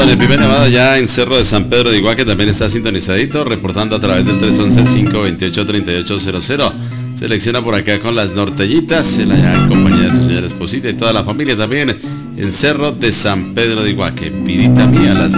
el primer llamado ya en Cerro de San Pedro de Iguaque también está sintonizadito, reportando a través del 311-528-3800. Selecciona por acá con las norteñitas, se la lleva en compañía de su señora esposita y toda la familia también en Cerro de San Pedro de Iguaque. Vidita mía, las